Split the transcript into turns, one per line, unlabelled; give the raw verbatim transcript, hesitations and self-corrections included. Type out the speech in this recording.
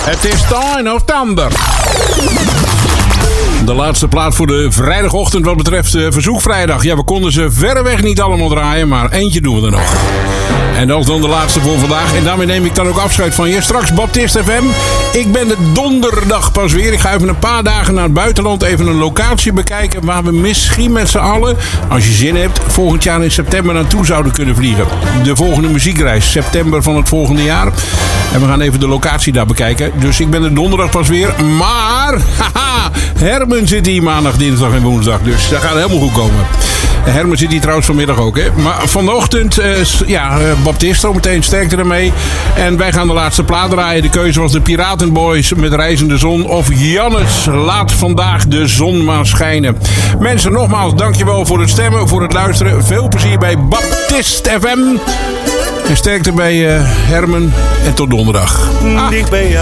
Het is Time of Thunder. De laatste plaat voor de vrijdagochtend wat betreft uh, Verzoekvrijdag. Ja, we konden ze verreweg niet allemaal draaien, maar eentje doen we er nog. En dat is dan de laatste voor vandaag. En daarmee neem ik dan ook afscheid van je. Straks Baptist F M. Ik ben de donderdag pas weer. Ik ga even een paar dagen naar het buitenland even een locatie bekijken waar we misschien met z'n allen, als je zin hebt, volgend jaar in september naartoe zouden kunnen vliegen. De volgende muziekreis, september van het volgende jaar. En we gaan even de locatie daar bekijken. Dus ik ben de donderdag pas weer. Maar, haha, Herman zit hier maandag, dinsdag en woensdag. Dus dat gaat helemaal goed komen. Herman zit hier trouwens vanmiddag ook, hè. Maar vanochtend, uh, ja, uh, Baptist, zo meteen sterkte ermee. En wij gaan de laatste plaat draaien. De keuze was de Piratenboys met Reizende Zon. Of Jannes, laat vandaag de zon maar schijnen. Mensen, nogmaals, dankjewel voor het stemmen, voor het luisteren. Veel plezier bij Baptist F M. En sterkte bij uh, Herman. En tot donderdag.
Ah. Dicht bij jou.